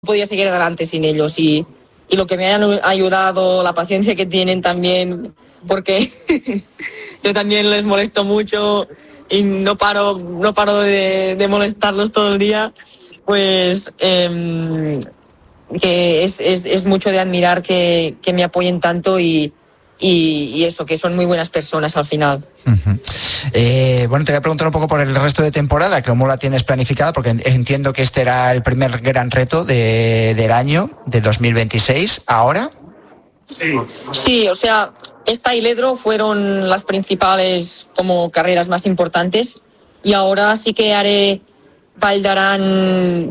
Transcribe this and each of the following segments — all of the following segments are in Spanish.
podía seguir adelante sin ellos y lo que me han ayudado, la paciencia que tienen también, porque yo también les molesto mucho y no paro de molestarlos todo el día, pues que es mucho de admirar que me apoyen tanto y eso, que son muy buenas personas al final. Uh-huh. Bueno, te voy a preguntar un poco por el resto de temporada, cómo la tienes planificada, porque entiendo que este era el primer gran reto del año, de 2026, ¿ahora? Sí, o sea, esta y Ledro fueron las principales como carreras más importantes y ahora sí que haré Vall d'Aran,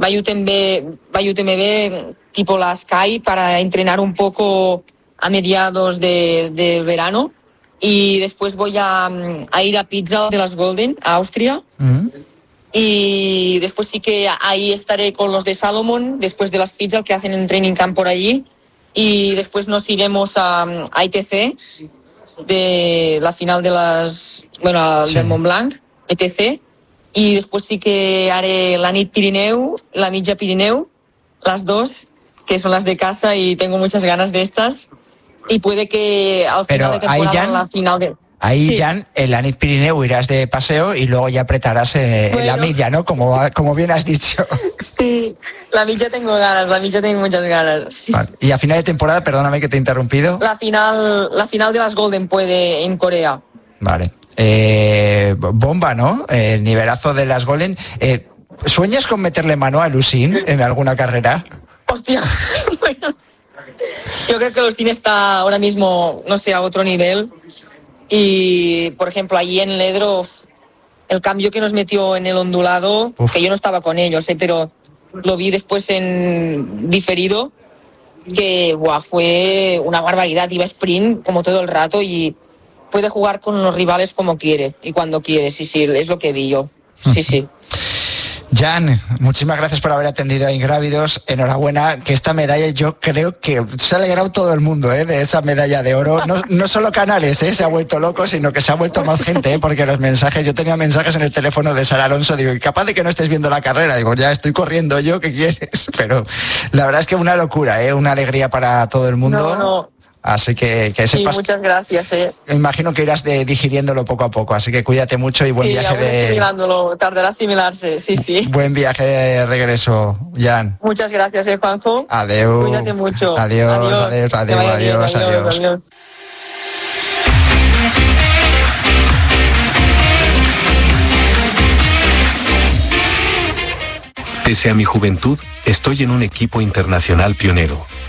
UTMB, tipo la Sky, para entrenar un poco a mediados de verano y después voy a ir a Pizza de las Golden, a Austria. Uh-huh. Y después sí que ahí estaré con los de Salomon, después de las Pizza que hacen en training camp por allí, y después nos iremos a ITC, de la final de del Mont Blanc, ETC, y después sí que haré la Nit Pirineu, la Mitja Pirineu, las dos, que son las de casa y tengo muchas ganas de estas. Y puede que al final de temporada, la final de... Ahí, sí. Jan, en la Nit Pirineu irás de paseo y luego ya apretarás en la milla, ¿no? Como bien has dicho. Sí, la milla tengo muchas ganas. Vale. Y a final de temporada, perdóname que te he interrumpido. La final de las Golden puede en Corea. Vale. Bomba, ¿no? El nivelazo de las Golden. ¿Sueñas con meterle mano a Lucín en alguna carrera? Hostia, bueno... Yo creo que Lucín está ahora mismo, no sé, a otro nivel. Y, por ejemplo, allí en Ledro, el cambio que nos metió en el ondulado, que yo no estaba con ellos, pero lo vi después en diferido, que fue una barbaridad. Iba sprint como todo el rato y puede jugar con los rivales como quiere y cuando quiere. Sí, es lo que vi yo. Sí. Jan, muchísimas gracias por haber atendido a Ingrávidos. Enhorabuena, que esta medalla yo creo que se ha alegrado todo el mundo, de esa medalla de oro. No solo Canales, se ha vuelto loco, sino que se ha vuelto más gente, porque los mensajes, yo tenía mensajes en el teléfono de Sara Alonso, digo, capaz de que no estés viendo la carrera, digo, ya estoy corriendo yo, ¿qué quieres? Pero la verdad es que una locura, una alegría para todo el mundo. No. Así que sepas. Sí, muchas gracias. Imagino que irás digiriéndolo poco a poco, así que cuídate mucho y buen viaje asimilándolo, tardará asimilarse, sí. Buen viaje de regreso, Jan. Muchas gracias, Juanjo. Adiós. Cuídate mucho. Adiós. Pese a mi juventud, estoy en un equipo internacional pionero.